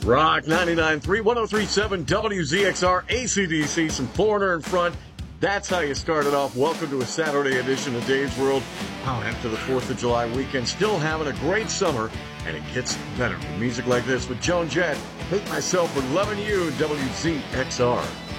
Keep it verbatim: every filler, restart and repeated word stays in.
Rock ninety-nine point three, one oh three point seven W Z X R, A C D C, some Foreigner in front. That's how you started off. Welcome to a Saturday edition of Dave's World. Wow, after the fourth of July weekend, still having a great summer, and it gets better with music like this with Joan Jett. Hate Myself for Loving You, W Z X R.